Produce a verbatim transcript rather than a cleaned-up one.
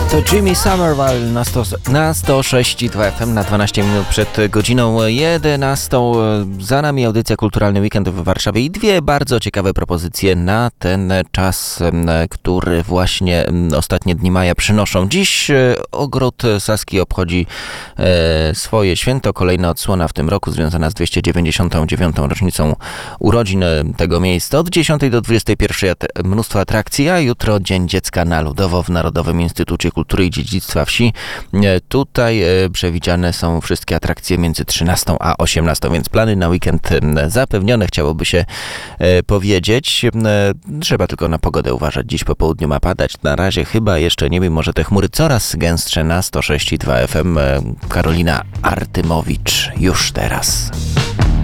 To Jimmy Somerville na, sto, na sto sześć i dwa F M na dwanaście minut przed godziną jedenastą. Za nami audycja Kulturalny Weekend w Warszawie i dwie bardzo ciekawe propozycje na ten czas, który właśnie ostatnie dni maja przynoszą. Dziś Ogród Saski obchodzi swoje święto. Kolejna odsłona w tym roku związana z dwieście dziewięćdziesiątą dziewiątą rocznicą urodzin tego miejsca. Od dziesiątej do dwudziestej pierwszej mnóstwo atrakcji, a jutro Dzień Dziecka na Ludowo w Narodowym Instytucie Kultury i Dziedzictwa Wsi. Tutaj przewidziane są wszystkie atrakcje między trzynastą a osiemnastą, więc plany na weekend zapewnione, chciałoby się powiedzieć. Trzeba tylko na pogodę uważać. Dziś po południu ma padać. Na razie chyba jeszcze nie wiem, może te chmury coraz gęstsze na sto sześć i dwa F M. Karolina Artymowicz już teraz.